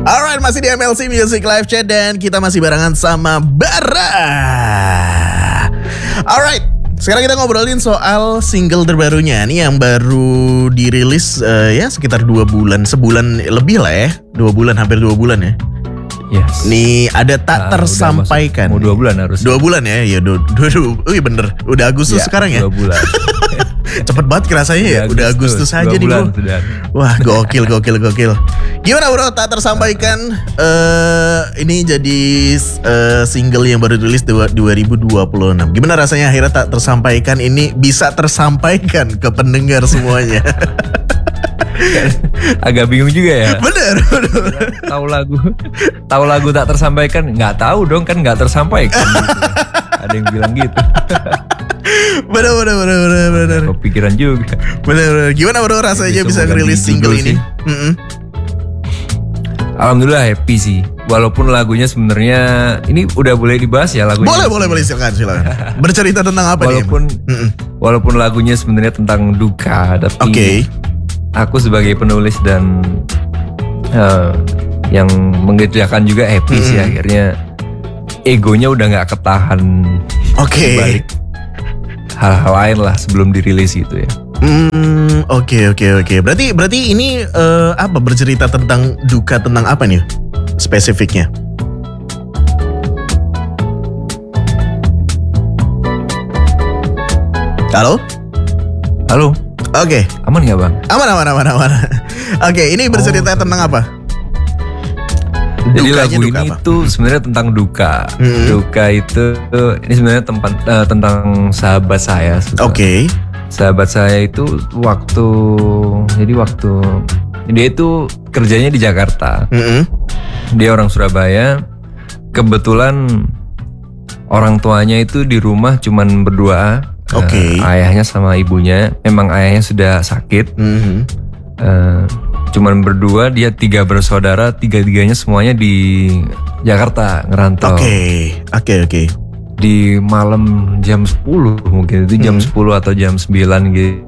Alright, masih di MLC Music Live Chat dan kita masih barengan sama Bara. Alright, sekarang kita ngobrolin soal single terbarunya. Ini yang baru dirilis ya sekitar 2 bulan, sebulan lebih lah ya. 2 bulan, hampir 2 bulan ya. Yes. Nih ada tak tersampaikan. Mau 2 bulan harus. 2 bulan ya, ya 2. Bener, udah Agustus ya, sekarang ya. 2 bulan. Cepet banget kerasanya ya, udah Agustus aja nih bro. Wah gokil. Gimana bro, tak tersampaikan ini jadi single yang baru dirilis 2026. Gimana rasanya akhirnya tak tersampaikan ini bisa tersampaikan ke pendengar semuanya? Agak bingung juga ya. Bener. Tahu lagu tak tersampaikan, nggak tahu dong kan nggak tersampaikan. Gitu. Ada yang bilang gitu. Bener. Kepikiran juga. Bener. Gimana bro rasanya bisa ngerilis single ini? Alhamdulillah happy sih. Walaupun lagunya sebenarnya ini udah boleh dibahas ya lagunya. Boleh silakan. Bercerita tentang apa nih? Walaupun lagunya sebenarnya tentang duka, tapi aku sebagai penulis dan yang menggerakkan juga happy sih akhirnya. Egonya udah nggak ketahan. Balik hal-hal lain lah sebelum dirilis gitu ya. Oke. Berarti ini apa bercerita tentang duka tentang apa nih spesifiknya? Halo? Oke. Aman nggak bang? Aman. Oke, ini bercerita tentang apa? Jadi lagu ini tuh sebenarnya tentang duka. Duka itu ini sebenarnya tentang sahabat saya. Sahabat saya itu waktu dia itu kerjanya di Jakarta. Dia orang Surabaya. Kebetulan orang tuanya itu di rumah cuman berdua. Ayahnya sama ibunya. Memang ayahnya sudah sakit. Cuman berdua, dia 3 bersaudara, 3-3-nya semuanya di Jakarta ngerantau. Oke. Di malam jam 10 mungkin itu jam 10 atau jam 9 gitu.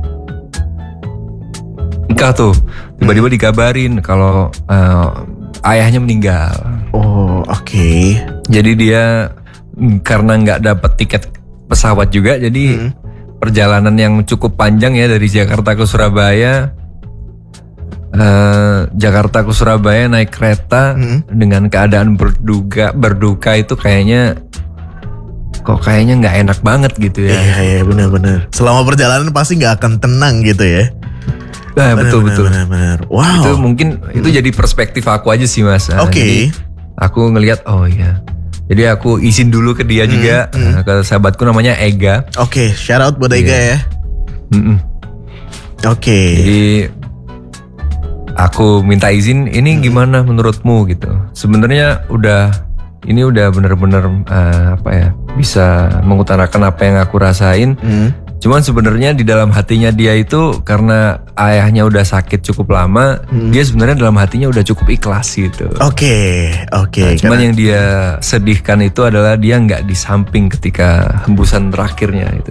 Nikah tuh, tiba-tiba dikabarin kalau ayahnya meninggal. Jadi dia karena nggak dapat tiket pesawat juga, jadi perjalanan yang cukup panjang ya dari Jakarta ke Surabaya. Jakarta ke Surabaya naik kereta dengan keadaan berduka itu kayaknya nggak enak banget gitu ya. Iya benar. Selama perjalanan pasti nggak akan tenang gitu ya. Betul. Benar. Wow. Itu mungkin itu jadi perspektif aku aja sih mas. Jadi aku ngelihat jadi aku izin dulu ke dia juga ke sahabatku namanya Ega. Shout out buat Ega ya. Jadi aku minta izin, ini gimana menurutmu gitu. Sebenarnya ini udah bener-bener bisa mengutarakan apa yang aku rasain. Cuman sebenarnya di dalam hatinya dia itu karena ayahnya udah sakit cukup lama, dia sebenarnya dalam hatinya udah cukup ikhlas gitu. Cuman yang dia sedihkan itu adalah dia nggak di samping ketika hembusan terakhirnya itu.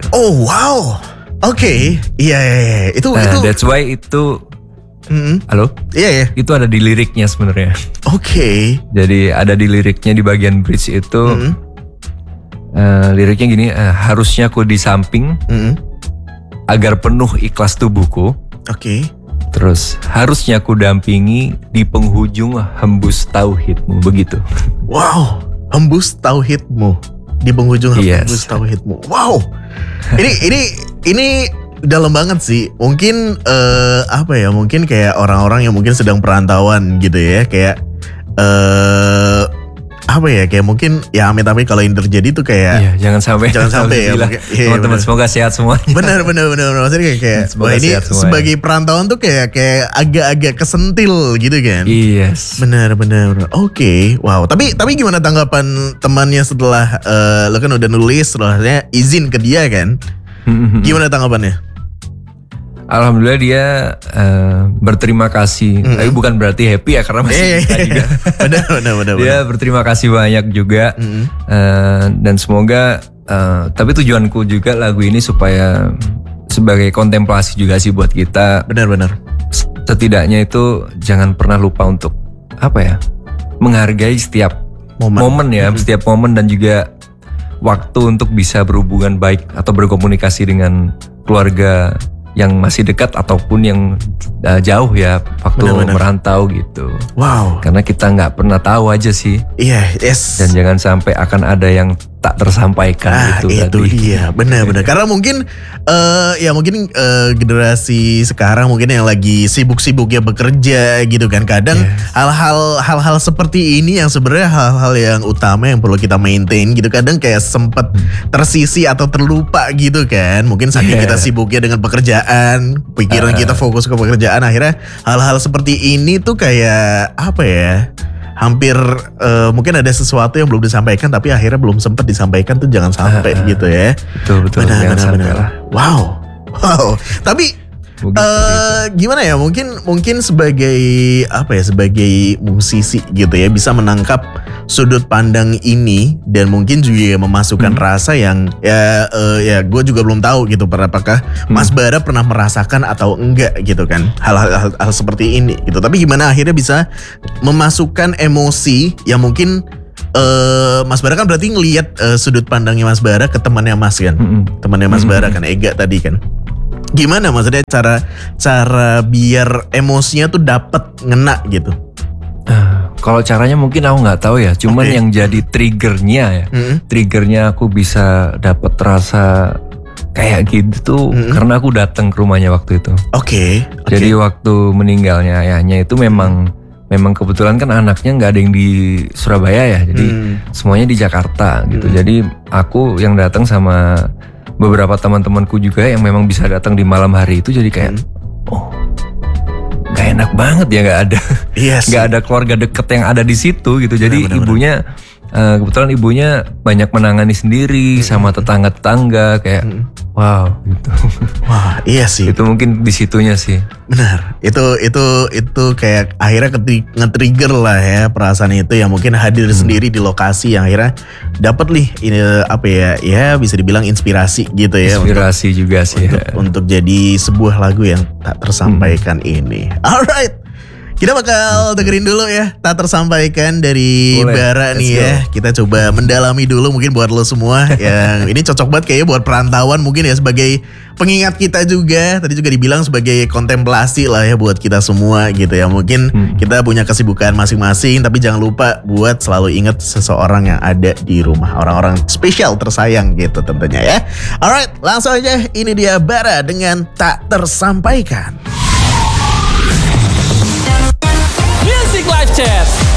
Iya. Itu. That's why itu. Halo? Iya. Itu ada di liriknya sebenarnya. Jadi ada di liriknya di bagian bridge itu. Liriknya gini, harusnya aku di samping agar penuh ikhlas tubuhku. Terus harusnya aku dampingi di penghujung hembus tauhidmu, begitu. Wow, hembus tauhidmu di penghujung hembus tauhidmu. Wow, ini dalam banget sih. Mungkin mungkin kayak orang-orang yang mungkin sedang perantauan gitu ya, kayak kayak mungkin ya amit-amit kalau ini terjadi tuh kayak jangan sampai ya teman-teman semoga sehat semuanya. Benar maksudnya kayak ini sebagai perantauan tuh kayak agak-agak kesentil gitu kan. Yes. Benar. Wow, tapi gimana tanggapan temannya setelah lo kan udah nulis, setelahnya izin ke dia kan? Gimana tanggapannya? Alhamdulillah dia berterima kasih. Tapi bukan berarti happy ya karena masih kita juga. Benar. Dia berterima kasih banyak juga. Dan semoga tapi tujuanku juga lagu ini supaya sebagai kontemplasi juga sih buat kita. Benar. Setidaknya itu jangan pernah lupa untuk apa ya, menghargai setiap momen ya, setiap momen dan juga waktu untuk bisa berhubungan baik atau berkomunikasi dengan keluarga yang masih dekat ataupun yang jauh ya waktu merantau gitu. Wow. Karena kita nggak pernah tahu aja sih. Iya, yes. Dan jangan sampai akan ada yang tak tersampaikan itu tadi. Dia, benar-benar. Karena mungkin generasi sekarang mungkin yang lagi sibuk-sibuknya bekerja gitu kan. Kadang hal-hal seperti ini yang sebenarnya hal-hal yang utama yang perlu kita maintain gitu. Kadang kayak sempet tersisi atau terlupa gitu kan. Mungkin saking kita sibuknya dengan pekerjaan, pikiran kita fokus ke pekerjaan, akhirnya hal-hal seperti ini tuh kayak apa ya? Hampir mungkin ada sesuatu yang belum disampaikan tapi akhirnya belum sempat disampaikan tuh, jangan sampai gitu ya. Betul. Benar. Wow. Tapi gimana ya? Mungkin sebagai sebagai musisi gitu ya, bisa menangkap sudut pandang ini dan mungkin juga memasukkan rasa yang gue juga belum tahu gitu, apakah Mas Bara pernah merasakan atau enggak gitu kan hal-hal seperti ini gitu. Tapi gimana akhirnya bisa memasukkan emosi yang mungkin Mas Bara kan berarti ngelihat sudut pandangnya Mas Bara ke temannya Mas kan, temannya Mas Bara kan, Ega tadi kan. Gimana maksudnya cara biar emosinya tuh dapat ngena gitu? Kalau caranya mungkin aku nggak tahu ya. Cuman yang jadi triggernya ya, triggernya aku bisa dapat rasa kayak gitu tuh karena aku datang ke rumahnya waktu itu. Jadi waktu meninggalnya ayahnya itu memang kebetulan kan anaknya nggak ada yang di Surabaya ya. Jadi semuanya di Jakarta gitu. Jadi aku yang datang sama beberapa teman-temanku juga yang memang bisa datang di malam hari itu, jadi kayak gak enak banget ya gak ada keluarga deket yang ada di situ gitu. Jadi ibunya kebetulan ibunya banyak menangani sendiri sama tetangga-tetangga kayak wow gitu. Wah, iya sih. Itu mungkin di situnya sih. Benar. Itu kayak akhirnya nge-trigger lah ya perasaan itu yang mungkin hadir sendiri di lokasi yang akhirnya dapat ini ya bisa dibilang inspirasi gitu ya. Inspirasi juga sih. Untuk jadi sebuah lagu yang tak tersampaikan ini. Alright. Kita bakal dengerin dulu ya Tak Tersampaikan dari Bara nih ya. Kita coba mendalami dulu mungkin buat lo semua yang ini cocok banget kayaknya buat perantauan mungkin ya, sebagai pengingat kita juga. Tadi juga dibilang sebagai kontemplasi lah ya buat kita semua gitu ya. Mungkin kita punya kesibukan masing-masing, tapi jangan lupa buat selalu ingat seseorang yang ada di rumah, orang-orang spesial tersayang gitu tentunya ya. Alright, langsung aja, ini dia Bara dengan Tak Tersampaikan. Live Chat.